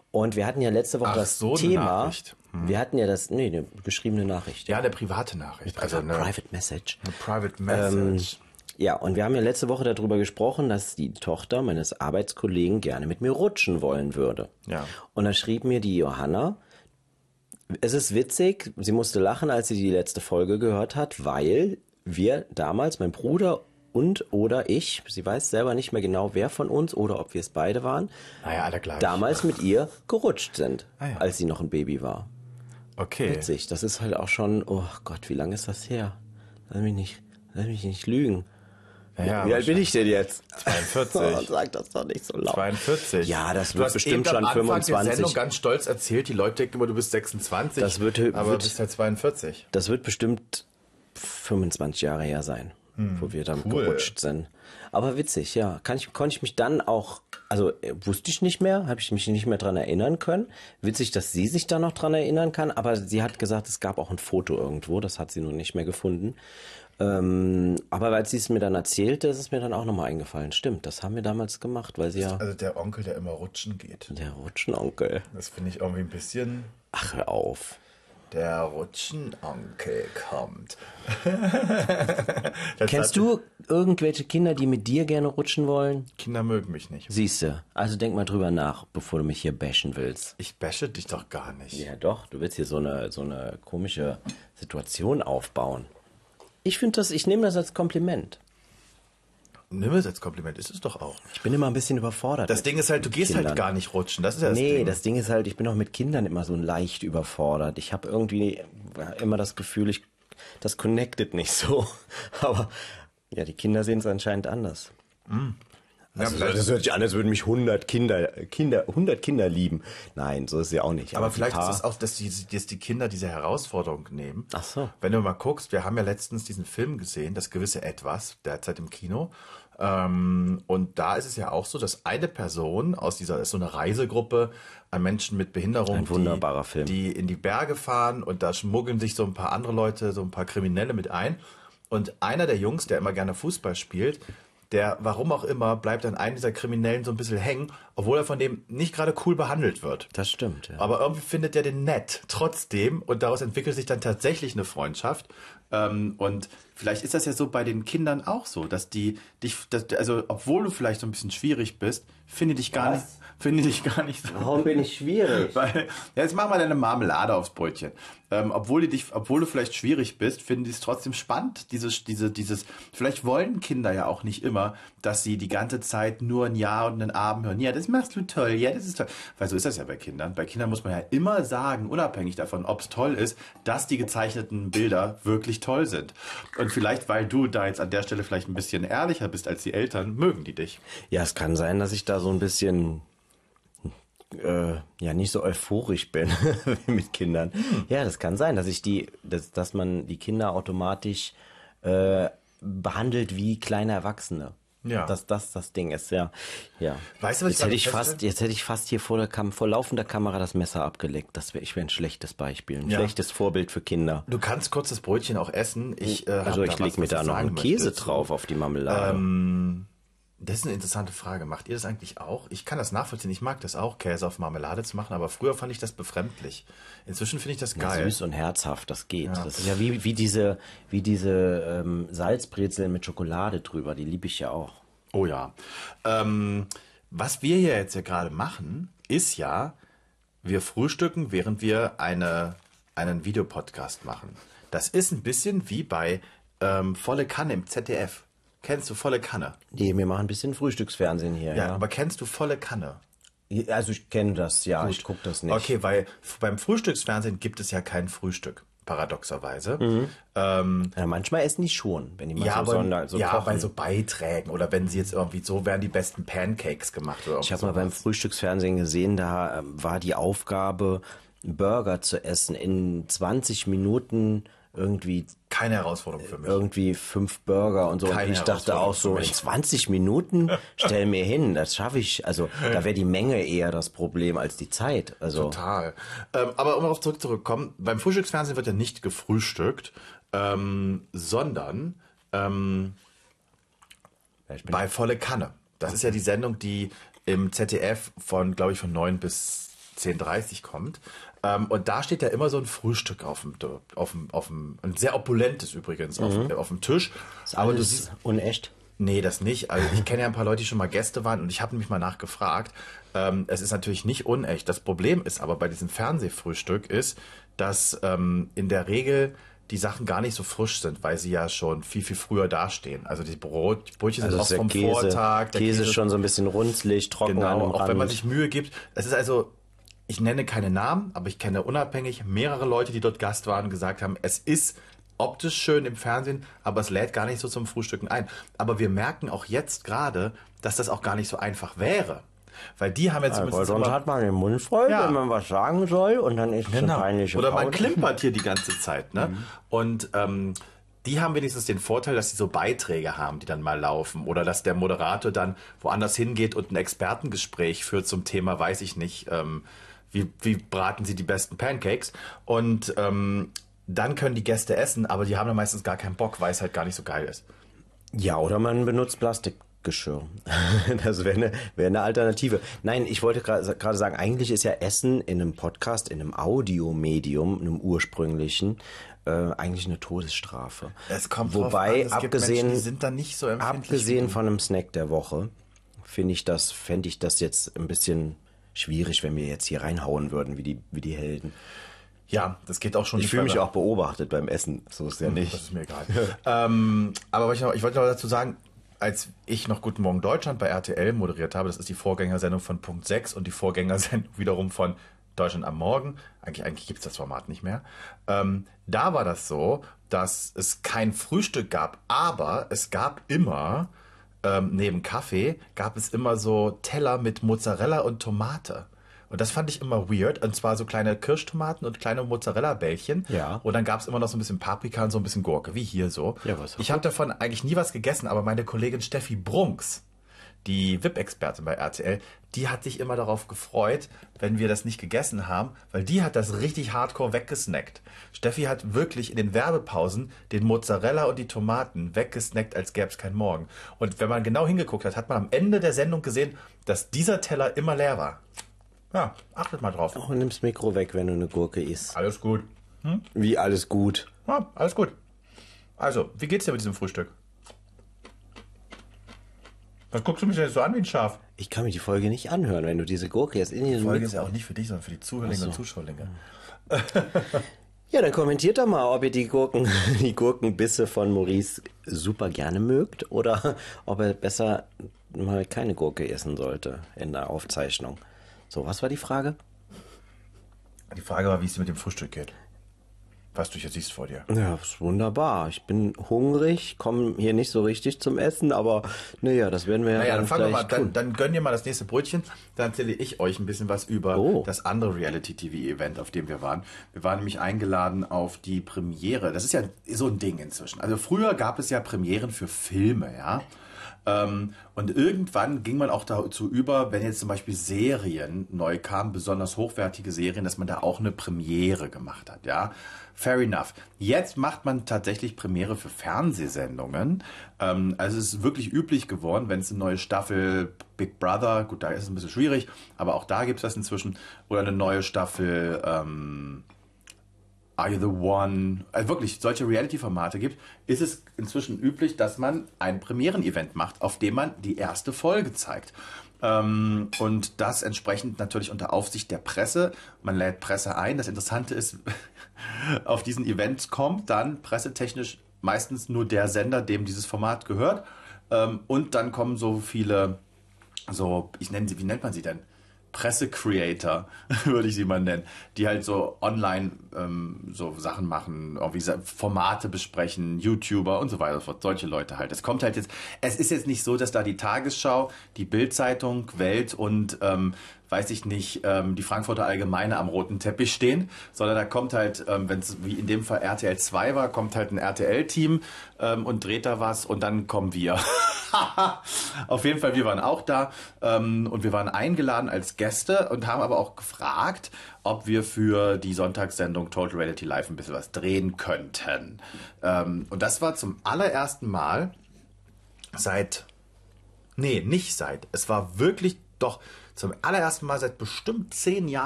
Und wir hatten ja letzte Woche das Thema. Nachricht. Wir hatten ja eine geschriebene Nachricht. Ja, eine private Nachricht. Also eine Private Message. Eine Private Message. Ja, und wir haben ja letzte Woche darüber gesprochen, dass die Tochter meines Arbeitskollegen gerne mit mir rutschen wollen würde. Ja. Und da schrieb mir die Johanna, es ist witzig, sie musste lachen, als sie die letzte Folge gehört hat, weil wir damals, mein Bruder oder ich, sie weiß selber nicht mehr genau, wer von uns oder ob wir es beide waren, Naja, alle gleich. damals mit ihr gerutscht sind, ja. als sie noch ein Baby war. Okay. Witzig, das ist halt auch schon, oh Gott, wie lange ist das her? Lass mich nicht lügen. Ja, wie alt bin ich denn jetzt? 42. Sag das doch nicht so laut. 42. Ja, das Du wird hast bestimmt eben schon am Anfang 25. der Sendung ganz stolz erzählt, die Leute denken immer, du bist 26. aber du bist halt 42. Das wird bestimmt 25 Jahre her sein, wo wir dann gerutscht sind. Aber witzig, ja. Konnte ich mich dann auch, also wusste ich nicht mehr, habe ich mich nicht mehr dran erinnern können. Witzig, dass sie sich da noch dran erinnern kann, aber sie hat gesagt, es gab auch ein Foto irgendwo, das hat sie nun nicht mehr gefunden. Aber als sie es mir dann erzählte, ist es mir dann auch nochmal eingefallen. Stimmt, das haben wir damals gemacht, weil sie ja... Also der Onkel, der immer rutschen geht. Der Rutschenonkel. Das finde ich irgendwie ein bisschen... Ach, hör auf. Der Rutschenonkel kommt. Kennst du irgendwelche Kinder, die mit dir gerne rutschen wollen? Kinder mögen mich nicht. Siehste, also denk mal drüber nach, bevor du mich hier bashen willst. Ich bashe dich doch gar nicht. Ja doch, du willst hier so eine komische Situation aufbauen. Ich nehme das als Kompliment. Nimm es als Kompliment, ist es doch auch. Ich bin immer ein bisschen überfordert. Das Ding ist halt, du gehst Kindern. halt gar nicht rutschen, das ist ja das Ding. Nee, das Ding ist halt, ich bin auch mit Kindern immer so leicht überfordert. Ich habe irgendwie immer das Gefühl, das connected nicht so. Aber ja, die Kinder sehen es anscheinend anders. Also, das hört sich an, als würden mich 100 Kinder lieben. Nein, so ist es ja auch nicht. Aber vielleicht ist es auch, dass die Kinder diese Herausforderung nehmen. Ach so. Wenn du mal guckst, wir haben ja letztens diesen Film gesehen, das gewisse Etwas, derzeit im Kino. Und da ist es ja auch so, dass eine Person aus dieser, ist so eine Reisegruppe an Menschen mit Behinderung, ein wunderbarer Film, die in die Berge fahren und da schmuggeln sich so ein paar andere Leute, so ein paar Kriminelle mit ein. Und einer der Jungs, der immer gerne Fußball spielt, der, warum auch immer, bleibt an einem dieser Kriminellen so ein bisschen hängen, obwohl er von dem nicht gerade cool behandelt wird. Das stimmt, ja. Aber irgendwie findet der den nett, trotzdem. Und daraus entwickelt sich dann tatsächlich eine Freundschaft. Und vielleicht ist das ja so bei den Kindern auch so, dass also obwohl du vielleicht so ein bisschen schwierig bist, finde dich gar nicht so. Warum bin ich schwierig? Weil, jetzt mach mal deine Marmelade aufs Brötchen. Obwohl du vielleicht schwierig bist, finden die es trotzdem spannend. Vielleicht wollen Kinder ja auch nicht immer, dass sie die ganze Zeit nur ein Ja und einen Abend hören. Ja, das machst du toll. Ja, das ist toll. Weil so ist das ja bei Kindern. Bei Kindern muss man ja immer sagen, unabhängig davon, ob es toll ist, dass die gezeichneten Bilder wirklich toll sind. Und vielleicht, weil du da jetzt an der Stelle vielleicht ein bisschen ehrlicher bist als die Eltern, mögen die dich. Ja, es kann sein, dass ich da so ein bisschen nicht so euphorisch bin mit Kindern. Ja, das kann sein, dass man die Kinder automatisch behandelt wie kleine Erwachsene. Ja. Dass das Ding ist, ja. Weißt du, was jetzt hätte ich fast hier vor laufender Kamera das Messer abgeleckt. Ich wäre ein schlechtes Beispiel, ein schlechtes Vorbild für Kinder. Du kannst kurz das Brötchen auch essen. Ich lege mir da noch einen Käse drauf auf die Marmelade. Das ist eine interessante Frage. Macht ihr das eigentlich auch? Ich kann das nachvollziehen. Ich mag das auch, Käse auf Marmelade zu machen, aber früher fand ich das befremdlich. Inzwischen finde ich das geil. Süß und herzhaft, das geht. Ja. Das ist ja wie diese Salzbrezel mit Schokolade drüber, die liebe ich ja auch. Oh ja. Was wir hier jetzt ja gerade machen, ist ja, wir frühstücken, während wir einen Videopodcast machen. Das ist ein bisschen wie bei Volle Kanne im ZDF. Kennst du Volle Kanne? Nee, wir machen ein bisschen Frühstücksfernsehen hier. Ja, aber kennst du Volle Kanne? Also ich kenne das, ja, Gut. Ich gucke das nicht. Okay, weil beim Frühstücksfernsehen gibt es ja kein Frühstück, paradoxerweise. Ja, manchmal essen die schon, wenn die mal kochen. Bei so Beiträgen oder wenn sie jetzt irgendwie, so werden die besten Pancakes gemacht. Oder ich habe mal beim Frühstücksfernsehen gesehen, da war die Aufgabe, Burger zu essen in 20 Minuten irgendwie. Keine Herausforderung für mich. Irgendwie 5 Burger und so. Und ich dachte auch so, in 20 Minuten stell mir hin, das schaffe ich. Also da wäre die Menge eher das Problem als die Zeit. Also total. Aber um darauf zurückzukommen, beim Frühstücksfernsehen wird ja nicht gefrühstückt, sondern bei Volle Kanne. Das ist ja die Sendung, die im ZDF von 9 bis 10:30 kommt. Und da steht ja immer so ein Frühstück auf dem ein sehr opulentes übrigens, auf dem Tisch. Aber du siehst unecht. Nee, das nicht. Also ich kenne ja ein paar Leute, die schon mal Gäste waren und ich habe nämlich mal nachgefragt. Es ist natürlich nicht unecht. Das Problem ist aber bei diesem Fernsehfrühstück ist, dass in der Regel die Sachen gar nicht so frisch sind, weil sie ja schon viel, viel früher dastehen. Also die Brötchen sind auch vom Vortag. Der Käse ist schon so ein bisschen runzlig, trocken. Genau, auch wenn man sich Mühe gibt. Es ist also, ich nenne keine Namen, aber ich kenne unabhängig mehrere Leute, die dort Gast waren und gesagt haben, es ist optisch schön im Fernsehen, aber es lädt gar nicht so zum Frühstücken ein. Aber wir merken auch jetzt gerade, dass das auch gar nicht so einfach wäre. Weil die haben jetzt zumindest sonst hat man den Mund voll, wenn man was sagen soll und dann ist es eine peinliche Oder man klimpert hier die ganze Zeit. Ne? Und die haben wenigstens den Vorteil, dass sie so Beiträge haben, die dann mal laufen. Oder dass der Moderator dann woanders hingeht und ein Expertengespräch führt zum Thema, weiß ich nicht, wie braten sie die besten Pancakes. Und dann können die Gäste essen, aber die haben dann meistens gar keinen Bock, weil es halt gar nicht so geil ist. Ja, oder man benutzt Plastikgeschirr. Das wäre eine Alternative. Nein, ich wollte gerade sagen, eigentlich ist ja Essen in einem Podcast, in einem Audiomedium, einem ursprünglichen, eigentlich eine Todesstrafe. Es kommt Wobei, drauf an, abgesehen, Menschen, die sind da nicht so empfindlich. Abgesehen von einem Snack der Woche, fände ich das jetzt ein bisschen schwierig, wenn wir jetzt hier reinhauen würden, wie die Helden. Ja, das geht auch schon. Ich fühle mich auch beobachtet beim Essen. So ist ja nicht. Das ist mir egal. Aber ich wollte noch dazu sagen, als ich noch Guten Morgen Deutschland bei RTL moderiert habe, das ist die Vorgängersendung von Punkt 6 und die Vorgängersendung wiederum von Deutschland am Morgen. Eigentlich gibt es das Format nicht mehr. Da war das so, dass es kein Frühstück gab, aber es gab immer, neben Kaffee, gab es immer so Teller mit Mozzarella und Tomate. Und das fand ich immer weird. Und zwar so kleine Kirschtomaten und kleine Mozzarella-Bällchen. Ja. Und dann gab es immer noch so ein bisschen Paprika und so ein bisschen Gurke, wie hier so. Ja, ich habe davon eigentlich nie was gegessen, aber meine Kollegin Steffi Brunks, die VIP-Expertin bei RTL, die hat sich immer darauf gefreut, wenn wir das nicht gegessen haben, weil die hat das richtig hardcore weggesnackt. Steffi hat wirklich in den Werbepausen den Mozzarella und die Tomaten weggesnackt, als gäbe es keinen Morgen. Und wenn man genau hingeguckt hat, hat man am Ende der Sendung gesehen, dass dieser Teller immer leer war. Ja, achtet mal drauf. Auch nimm's Mikro weg, wenn du eine Gurke isst. Alles gut. Wie alles gut? Ja, alles gut. Also, wie geht's dir mit diesem Frühstück? Was guckst du mich denn jetzt so an wie ein Schaf? Ich kann mir die Folge nicht anhören, wenn du diese Gurke jetzt in die Folge ist ja auch nicht für dich, sondern für die Zuhörerinnen und Zuschauerlinge. Ja, dann kommentiert doch mal, ob ihr die Gurkenbisse von Maurice super gerne mögt oder ob er besser mal keine Gurke essen sollte in der Aufzeichnung. So, was war die Frage? Die Frage war, wie es dir mit dem Frühstück geht. Was du hier siehst vor dir. Ja, ist wunderbar. Ich bin hungrig, komme hier nicht so richtig zum Essen, aber naja, das werden wir ja dann fangen wir mal, tun. Dann gönn dir mal das nächste Brötchen. Dann erzähle ich euch ein bisschen was über das andere Reality-TV-Event, auf dem wir waren. Wir waren nämlich eingeladen auf die Premiere. Das ist ja so ein Ding inzwischen. Also früher gab es ja Premieren für Filme, ja. Und irgendwann ging man auch dazu über, wenn jetzt zum Beispiel Serien neu kamen, besonders hochwertige Serien, dass man da auch eine Premiere gemacht hat, ja. Fair enough. Jetzt macht man tatsächlich Premiere für Fernsehsendungen. Also es ist wirklich üblich geworden, wenn es eine neue Staffel Big Brother, gut, da ist es ein bisschen schwierig, aber auch da gibt es das inzwischen, oder eine neue Staffel Are You the One? Also wirklich solche Reality-Formate gibt, ist es inzwischen üblich, dass man ein Premieren-Event macht, auf dem man die erste Folge zeigt. Und das entsprechend natürlich unter Aufsicht der Presse. Man lädt Presse ein. Das Interessante ist, auf diesen Events kommt dann pressetechnisch meistens nur der Sender, dem dieses Format gehört. Und dann kommen so viele, wie nennt man sie denn? Presse-Creator, würde ich sie mal nennen, die halt so online so Sachen machen, auch wie Formate besprechen, YouTuber und so weiter, solche Leute halt. Es ist jetzt nicht so, dass da die Tagesschau, die Bild-Zeitung, Welt und weiß ich nicht, die Frankfurter Allgemeine am roten Teppich stehen, sondern da kommt halt, wenn es wie in dem Fall RTL 2 war, kommt halt ein RTL-Team und dreht da was und dann kommen wir. Auf jeden Fall, wir waren auch da und wir waren eingeladen als Gäste und haben aber auch gefragt, ob wir für die Sonntagssendung Total Reality Live ein bisschen was drehen könnten. Und das war zum allerersten Mal es war wirklich doch zum allerersten Mal seit bestimmt 10 Jahren